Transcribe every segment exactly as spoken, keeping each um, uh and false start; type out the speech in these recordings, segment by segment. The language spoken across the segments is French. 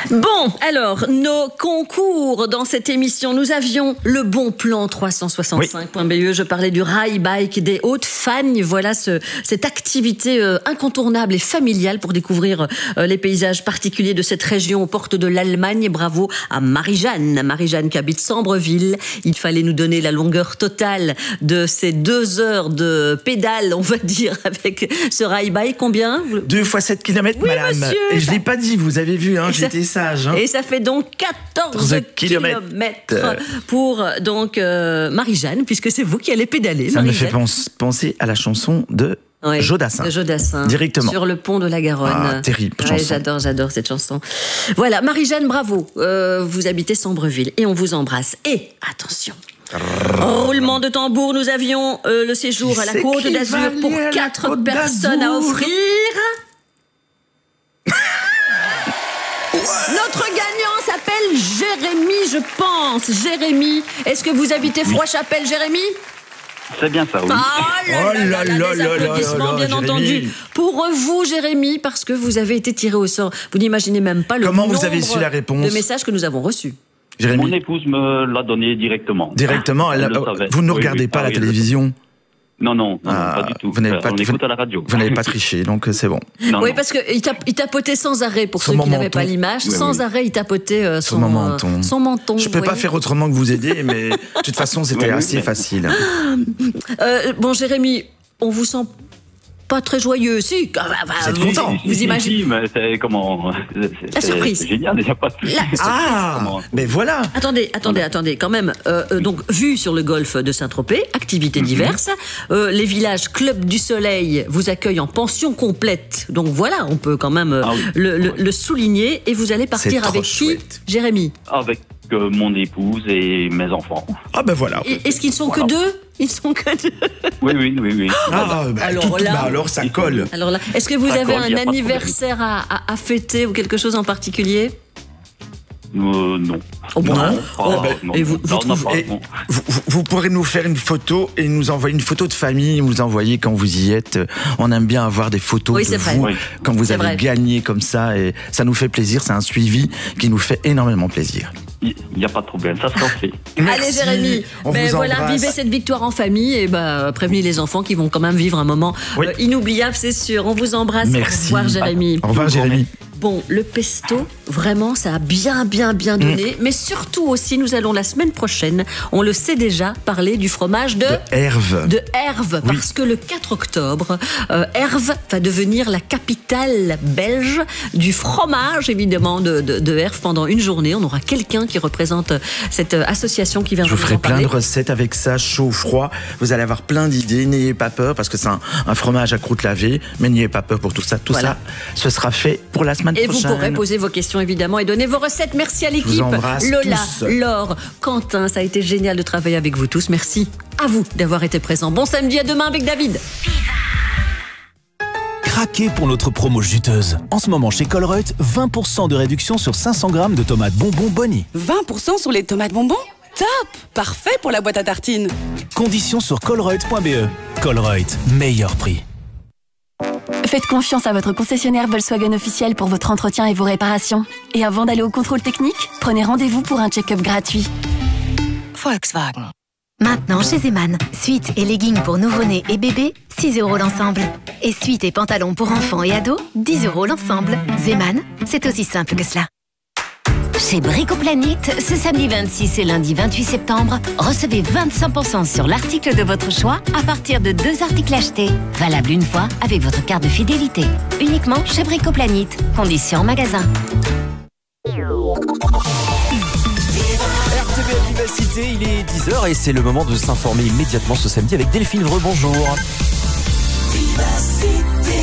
Bon, alors, nos concours dans cette émission, nous avions le bon plan trois cent soixante-cinq point B E, je parlais du rail bike des Hautes-Fagnes, voilà ce, cette activité euh, incontournable et familiale pour découvrir euh, les paysages particuliers de cette région aux portes de l'Allemagne. Bravo à Marie-Jeanne, Marie-Jeanne qui habite Sambreville. Il fallait nous donner la longueur totale de ces deux heures de pédale, on va dire, avec ce rail bike. Combien? Deux fois sept kilomètres, oui, madame. Monsieur. Et je ne l'ai pas dit, vous avez vu, hein, j'étais sage. Hein. Et ça fait donc quatorze kilomètres pour donc euh, Marie-Jeanne, puisque c'est vous qui allez pédaler. Ça me fait penser à la chanson de oui, Jodassin. De Jodassin. Directement. Sur le pont de la Garonne. Ah, terrible ouais, chanson. J'adore, j'adore cette chanson. Voilà, Marie-Jeanne, bravo. Euh, vous habitez Sambreville et on vous embrasse. Et attention. Roulement de tambour, nous avions euh, le séjour à la Côte d'Azur pour quatre personnes à offrir. Notre gagnant s'appelle Jérémy, je pense. Jérémy, est-ce que vous habitez Froid-Chapelle, Jérémy? C'est bien ça, oui. Ah là là là là, des applaudissements, bien entendu. Pour vous, Jérémy, parce que vous avez été tiré au sort. Vous n'imaginez même pas le Comment nombre vous avez su la réponse de messages que nous avons reçus. Jérémy. Mon épouse me l'a donné directement. Directement elle, elle Vous ne regardez oui, oui, pas ah, la oui, télévision? Non, non, non, ah, pas du tout. Vous n'avez pas, on vous, écoute à la radio. Vous n'avez pas triché, donc c'est bon. Non, oui, non. parce qu'il tap, tapotait sans arrêt, pour Sur ceux qui n'avaient pas l'image. Oui, sans oui. arrêt, il tapotait euh, son, son, menton. Euh, son menton. Je ne peux pas faire autrement que vous aider, mais de toute façon, c'était oui, assez oui, facile. Euh, bon, Jérémy, on vous sent pas très joyeux, si. Bah, bah, vous êtes vous, content. Vous si, imaginez. Si, mais c'est comment. C'est, la surprise. C'est génial, il n'y a pas de la Ah, comment... mais voilà. Attendez, attendez, attendez, quand même. Euh, euh, donc, vue sur le golfe de Saint-Tropez, activités mm-hmm. diverses. Euh, les villages Club du Soleil vous accueillent en pension complète. Donc voilà, on peut quand même ah, oui. le, le, le souligner. Et vous allez partir avec chouette. qui, Jérémy? Avec euh, mon épouse et mes enfants. Ah ben voilà. Et, est-ce qu'ils ne sont voilà. que deux? Ils sont que deux. Oui, oui, oui, oui. Ah, bah, alors, tout, là, bah, alors ça colle. Alors là, est-ce que vous ça avez colle, un anniversaire à, à, à fêter ou quelque chose en particulier? Euh, non. Oh, bon, non. Oh, oh, ben, non. Et vous, vous, non, trouvez... pas, et vous, vous, vous pourrez nous faire une photo et nous envoyer une photo de famille, vous envoyer quand vous y êtes. On aime bien avoir des photos oui, de vrai. vous oui. quand vous c'est avez vrai. gagné comme ça et ça nous fait plaisir. C'est un suivi qui nous fait énormément plaisir. Il n'y a pas de problème, ça sera fait. Merci. Allez Jérémy, ben voilà, vivez cette victoire en famille et ben prévenez les enfants qui vont quand même vivre un moment oui. euh, inoubliable, c'est sûr. On vous embrasse. Merci. Au revoir Jérémy. Au revoir Jérémy. Bon, le pesto, vraiment, ça a bien, bien, bien donné. Mmh. Mais surtout aussi, nous allons la semaine prochaine, on le sait déjà, parler du fromage de... De Herve. De Herve, oui. parce que le quatre octobre, euh, Herve va devenir la capitale belge du fromage, évidemment, de, de, de Herve pendant une journée. On aura quelqu'un qui représente cette association qui vient Je vous ferai plein de recettes avec ça, chaud, froid. Vous allez avoir plein d'idées. N'ayez pas peur, parce que c'est un, un fromage à croûte lavée. Mais n'ayez pas peur pour tout ça. Tout voilà. ça, ce sera fait pour la semaine et prochaine. Et vous pourrez poser vos questions, évidemment, et donner vos recettes. Merci à l'équipe. Lola, tous. Laure, Quentin, ça a été génial de travailler avec vous tous. Merci à vous d'avoir été présents. Bon samedi, à demain avec David. Craquez pour notre promo juteuse. En ce moment, chez Colruyt, vingt pour cent de réduction sur cinq cents grammes de tomates bonbons Bonnie. vingt pour cent sur les tomates bonbons? Top! Parfait pour la boîte à tartines. Conditions sur colruyt point b e. Colruyt, meilleur prix. Faites confiance à votre concessionnaire Volkswagen officiel pour votre entretien et vos réparations. Et avant d'aller au contrôle technique, prenez rendez-vous pour un check-up gratuit. Volkswagen. Maintenant chez Zeman, suites et leggings pour nouveau-nés et bébés, six euros l'ensemble. Et suites et pantalons pour enfants et ados, dix euros l'ensemble. Zeman, c'est aussi simple que cela. Chez Bricoplanète, ce samedi vingt-six et lundi vingt-huit septembre, recevez vingt-cinq pour cent sur l'article de votre choix à partir de deux articles achetés. Valable une fois avec votre carte de fidélité. Uniquement chez Bricoplanète. Conditions en magasin. R T B L Vivacité, il est dix heures et c'est le moment de s'informer immédiatement ce samedi avec Delphine Vreux. Bonjour. Vivacité.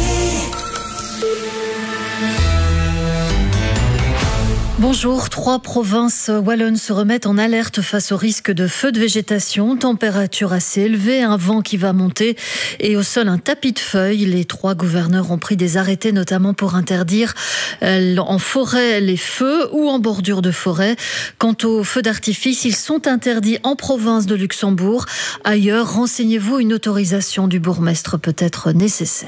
Bonjour, trois provinces wallonnes se remettent en alerte face au risque de feux de végétation, température assez élevée, un vent qui va monter et au sol un tapis de feuilles. Les trois gouverneurs ont pris des arrêtés notamment pour interdire en forêt les feux ou en bordure de forêt. Quant aux feux d'artifice, ils sont interdits en province de Luxembourg. Ailleurs, renseignez-vous, une autorisation du bourgmestre peut être nécessaire.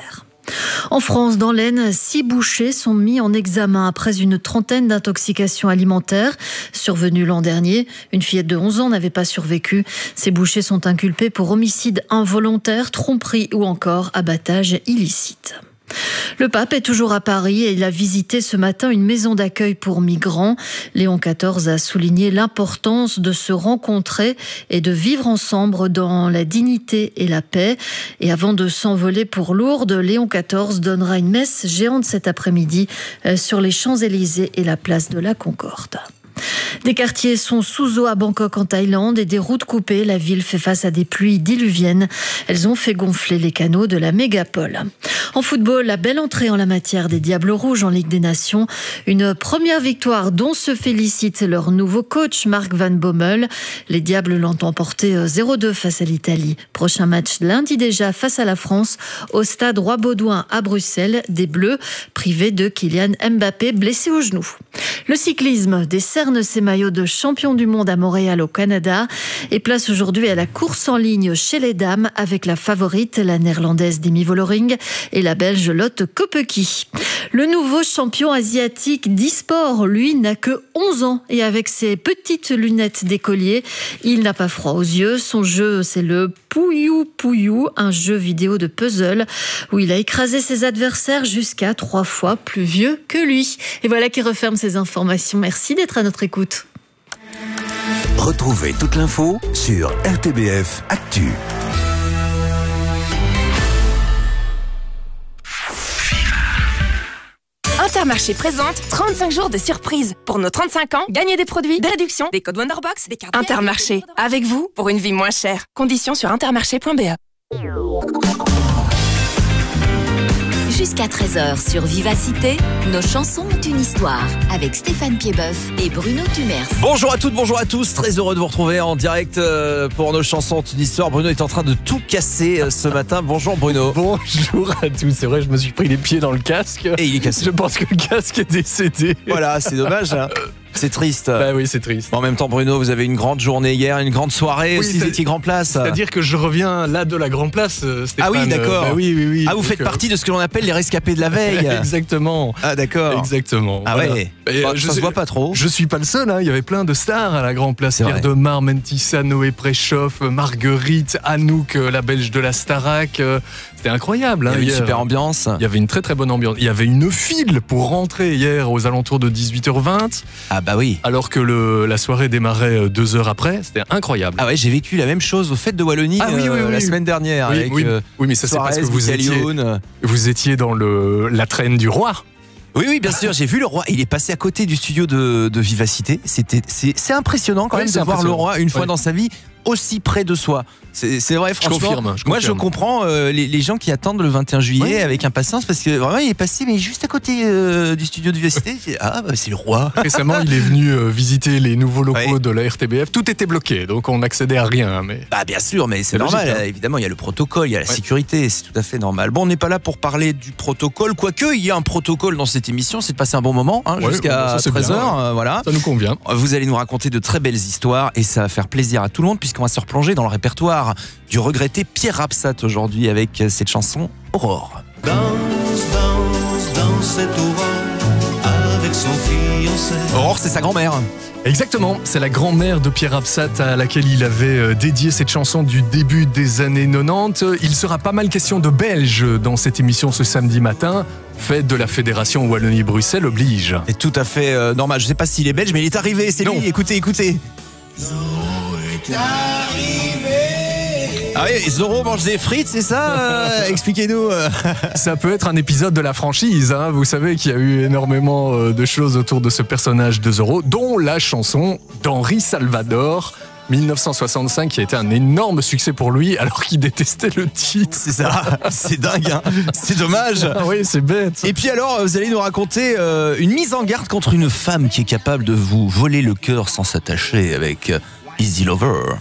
En France, dans l'Aisne, six bouchers sont mis en examen après une trentaine d'intoxications alimentaires survenues l'an dernier. Une fillette de onze ans n'avait pas survécu. Ces bouchers sont inculpés pour homicide involontaire, tromperie ou encore abattage illicite. Le pape est toujours à Paris et il a visité ce matin une maison d'accueil pour migrants. Léon quatorze a souligné l'importance de se rencontrer et de vivre ensemble dans la dignité et la paix. Et avant de s'envoler pour Lourdes, Léon quatorze donnera une messe géante cet après-midi sur les Champs-Élysées et la place de la Concorde. Des quartiers sont sous eau à Bangkok en Thaïlande et des routes coupées. La ville fait face à des pluies diluviennes. Elles ont fait gonfler les canaux de la mégapole. En football, la belle entrée en la matière des Diables Rouges en Ligue des Nations. Une première victoire dont se félicite leur nouveau coach Mark Van Bommel. Les Diables l'ont emporté zéro deux face à l'Italie. Prochain match lundi déjà face à la France au stade Roi-Baudouin à Bruxelles. Des Bleus privés de Kylian Mbappé blessé au genou. Le cyclisme décerne ses maillots de champion du monde à Montréal au Canada et place aujourd'hui à la course en ligne chez les dames avec la favorite, la néerlandaise Demi Vollering et la belge Lotte Kopecky. Le nouveau champion asiatique d'e-sport, lui, n'a que onze ans et avec ses petites lunettes d'écolier, il n'a pas froid aux yeux. Son jeu, c'est le Puyo Puyo, un jeu vidéo de puzzle où il a écrasé ses adversaires jusqu'à trois fois plus vieux que lui. Et voilà qui referme ces informations. Merci d'être à notre écoute. Retrouvez toute l'info sur R T B F Actu. Intermarché présente trente-cinq jours de surprise. Pour nos trente-cinq ans, gagnez des produits, des réductions, des codes Wonderbox, des cartes. Intermarché, avec vous pour une vie moins chère. Conditions sur intermarché point b e. Jusqu'à treize heures sur Vivacité, nos chansons ont une histoire avec Stéphane Piedboeuf et Bruno Tumers. Bonjour à toutes, bonjour à tous, très heureux de vous retrouver en direct pour nos chansons ont une histoire. Bruno est en train de tout casser ce matin. Bonjour Bruno. Bonjour à tous, c'est vrai, je me suis pris les pieds dans le casque. Et il est cassé. Je pense que le casque est décédé. Voilà, c'est dommage. Hein. C'est triste. Bah oui, c'est triste. En même temps, Bruno, vous avez une grande journée hier, une grande soirée oui, aussi, vous étiez Grand Place. C'est-à-dire que je reviens là de la Grand Place, Stéphane. Ah oui, d'accord. Bah oui, oui, oui. Ah, vous faites partie de ce que l'on appelle les rescapés de la veille. Exactement. Ah, d'accord. Exactement. Ah voilà. Ouais. Et bah, je ça sais, se voit pas trop. Je suis pas le seul, hein. Il y avait plein de stars à la Grand Place. Pierre Demar, Mentissa, Noé Préchoff, Marguerite, Anouk, la Belge de la Starac. C'était incroyable. Hein, il y avait hier. une super ambiance. Il y avait une très très bonne ambiance. Il y avait une file pour rentrer hier aux alentours de dix-huit heures vingt. Ah bah oui. Alors que le, la soirée démarrait deux heures après. C'était incroyable. Ah ouais, j'ai vécu la même chose aux fêtes de Wallonie ah oui, oui, oui, euh, la oui. semaine dernière. Oui, avec, oui. Euh, oui mais ça Suarez, c'est parce que vous étiez, vous étiez dans le, la traîne du roi. Oui, oui, bien sûr, j'ai vu le roi. Il est passé à côté du studio de, de Vivacité. C'était, c'est, c'est impressionnant quand oui, même de voir le roi une fois ouais. dans sa vie aussi près de soi. C'est, c'est vrai, franchement. Je confirme, je moi, confirme. je comprends euh, les, les gens qui attendent le vingt et un juillet ouais. avec impatience parce que vraiment, il est passé mais juste à côté euh, du studio de Vivacité. Ah, bah, c'est le roi. Récemment, il est venu euh, visiter les nouveaux locaux ouais. de la R T B F. Tout était bloqué, donc on n'accédait à rien. Mais... Bah, bien sûr, mais c'est, c'est normal. Logique, hein. Évidemment, il y a le protocole, il y a la ouais. sécurité, c'est tout à fait normal. Bon, on n'est pas là pour parler du protocole, quoique il y a un protocole dans cette émission, c'est de passer un bon moment hein, ouais, jusqu'à ça, treize heures. Bien, euh, voilà. Ça nous convient. Vous allez nous raconter de très belles histoires et ça va faire plaisir à tout le monde puisqu'on va se replonger dans le répertoire du regretté Pierre Rapsat aujourd'hui avec cette chanson Aurore. Danse, danse, danse cette aurore avec son fiancé. Aurore, c'est sa grand-mère. Exactement, c'est la grand-mère de Pierre Rapsat à laquelle il avait dédié cette chanson du début des années quatre-vingt-dix. Il sera pas mal question de Belge dans cette émission ce samedi matin. Fête de la Fédération Wallonie-Bruxelles oblige. C'est tout à fait euh, normal. Je sais pas s'il est belge, mais il est arrivé. C'est non. lui. Écoutez, écoutez. Zorro est arrivé. Ah oui, Zorro mange des frites, c'est ça euh, expliquez-nous. Ça peut être un épisode de la franchise. Hein. Vous savez qu'il y a eu énormément de choses autour de ce personnage de Zorro, dont la chanson d'Henri Salvador. dix-neuf cent soixante-cinq qui a été un énorme succès pour lui alors qu'il détestait le titre. C'est ça, c'est dingue, hein. C'est dommage. Ah oui, c'est bête. Et puis alors, vous allez nous raconter euh, une mise en garde contre une femme qui est capable de vous voler le cœur sans s'attacher avec euh, Easy Lover.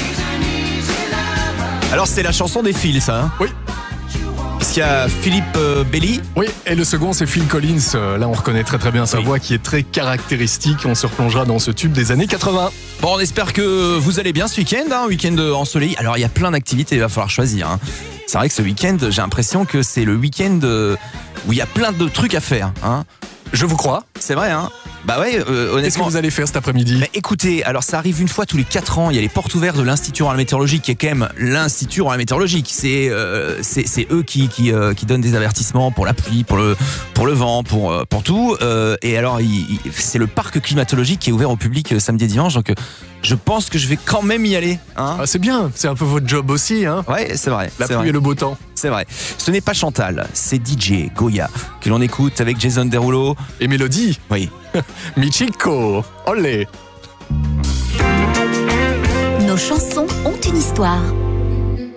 Alors c'est la chanson des Phils, ça hein. Oui. Parce qu'il y a Philippe euh, Belly. Oui, et le second c'est Phil Collins. Là on reconnaît très très bien sa oui. voix qui est très caractéristique. On se replongera dans ce tube des années quatre-vingts. Bon, on espère que vous allez bien ce week-end, hein, week-end ensoleillé. Alors il y a plein d'activités, il va falloir choisir. Hein. C'est vrai que ce week-end, j'ai l'impression que c'est le week-end où il y a plein de trucs à faire. Hein. Je vous crois. C'est vrai, hein. Bah ouais, euh, honnêtement. Qu'est-ce que vous allez faire cet après-midi? Bah écoutez, alors ça arrive une fois tous les quatre ans. Il y a les portes ouvertes de l'Institut Royal Météorologique, qui est quand même l'Institut Royal Météorologique. C'est euh, c'est c'est eux qui qui, euh, qui donnent des avertissements pour la pluie, pour le pour le vent, pour euh, pour tout. Euh, et alors, il, il, c'est le parc climatologique qui est ouvert au public euh, samedi et dimanche. Donc, euh, je pense que je vais quand même y aller. Hein. Ah, c'est bien. C'est un peu votre job aussi, hein. Ouais, c'est vrai. La c'est pluie vrai. et le beau temps. C'est vrai. Ce n'est pas Chantal, c'est D J Goya que l'on écoute avec Jason Derulo et Mélodie. Oui. Michiko, olé. Nos chansons ont une histoire.